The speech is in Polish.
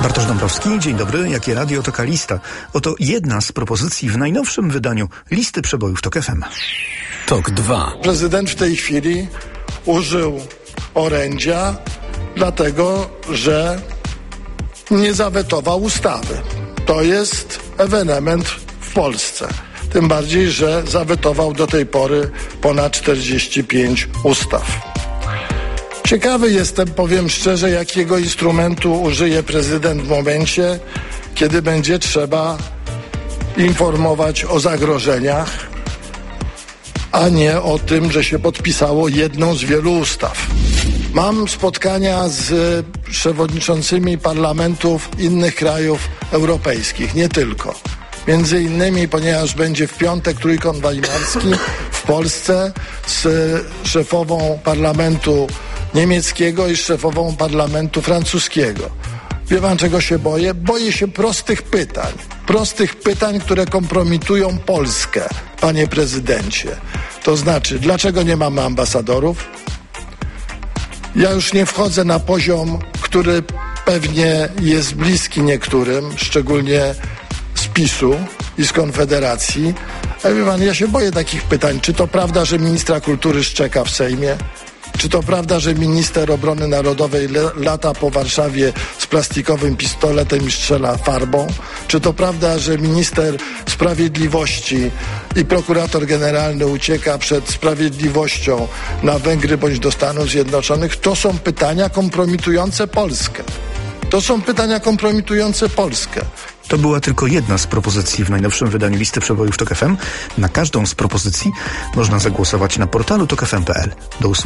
Bartosz Dąbrowski, dzień dobry. Jakie radio, taka lista. Oto jedna z propozycji w najnowszym wydaniu listy przebojów TOK FM. TOK 2. Prezydent w tej chwili użył orędzia, dlatego że nie zawetował ustawy. To jest ewenement w Polsce. Tym bardziej, że zawetował do tej pory ponad 45 ustaw. Ciekawy jestem, powiem szczerze, jakiego instrumentu użyje prezydent w momencie, kiedy będzie trzeba informować o zagrożeniach, a nie o tym, że się podpisało jedną z wielu ustaw. Mam spotkania z przewodniczącymi parlamentów innych krajów europejskich, nie tylko. Między innymi, ponieważ będzie w piątek Trójkąt Weimarski w Polsce z szefową parlamentu niemieckiego i z szefową parlamentu francuskiego. Wie pan, czego się boję? Boję się prostych pytań. Prostych pytań, które kompromitują Polskę, panie prezydencie. To znaczy, dlaczego nie mamy ambasadorów? Ja już nie wchodzę na poziom, który pewnie jest bliski niektórym, szczególnie z PiS-u i z Konfederacji. Ale wie pan, ja się boję takich pytań. Czy to prawda, że ministra kultury szczeka w Sejmie? Czy to prawda, że minister obrony narodowej lata po Warszawie z plastikowym pistoletem i strzela farbą? Czy to prawda, że minister sprawiedliwości i prokurator generalny ucieka przed sprawiedliwością na Węgry bądź do Stanów Zjednoczonych? To są pytania kompromitujące Polskę. To są pytania kompromitujące Polskę. To była tylko jedna z propozycji w najnowszym wydaniu listy przebojów TOK FM. Na każdą z propozycji można zagłosować na portalu tokfm.pl. Do usłyszenia.